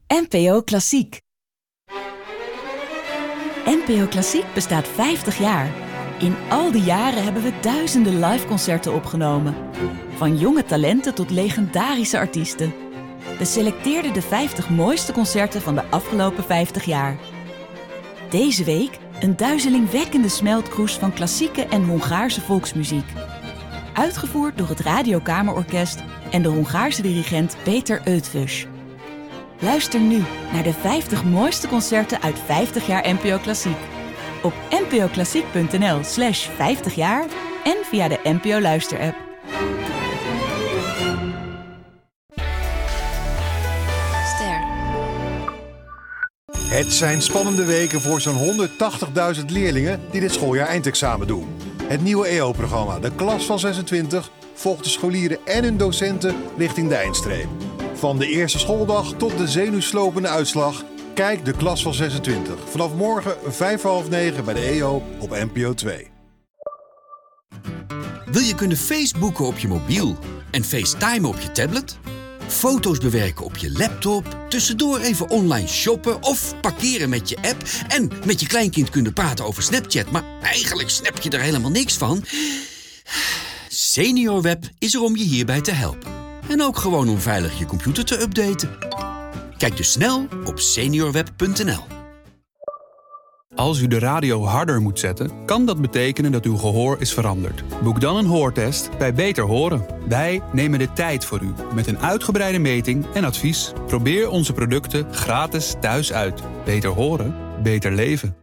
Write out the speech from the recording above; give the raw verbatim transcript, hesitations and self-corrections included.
N P O Klassiek. N P O Klassiek bestaat vijftig jaar. In al die jaren hebben we duizenden liveconcerten opgenomen. Van jonge talenten tot legendarische artiesten. We selecteerden de vijftig mooiste concerten van de afgelopen vijftig jaar. Deze week een duizelingwekkende smeltkroes van klassieke en Hongaarse volksmuziek. Uitgevoerd door het Radiokamerorkest en de Hongaarse dirigent Péter Eötvös. Luister nu naar de vijftig mooiste concerten uit vijftig jaar N P O Klassiek. Op npoklassiek.nl slash vijftig jaar en via de N P O Luister-app. Ster. Het zijn spannende weken voor zo'n honderdtachtigduizend leerlingen die dit schooljaar eindexamen doen. Het nieuwe E O-programma, de klas van zesentwintig, volgt de scholieren en hun docenten richting de eindstreep. Van de eerste schooldag tot de zenuwslopende uitslag. Kijk de klas van zesentwintig. Vanaf morgen vijf voor half negen bij de E O op N P O twee. Wil je kunnen Facebooken op je mobiel en FaceTime op je tablet? Foto's bewerken op je laptop, tussendoor even online shoppen of parkeren met je app en met je kleinkind kunnen praten over Snapchat, maar eigenlijk snap je er helemaal niks van? SeniorWeb is er om je hierbij te helpen. En ook gewoon om veilig je computer te updaten. Kijk dus snel op seniorweb punt n l. Als u de radio harder moet zetten, kan dat betekenen dat uw gehoor is veranderd. Boek dan een hoortest bij Beter Horen. Wij nemen de tijd voor u met een uitgebreide meting en advies. Probeer onze producten gratis thuis uit. Beter horen, beter leven.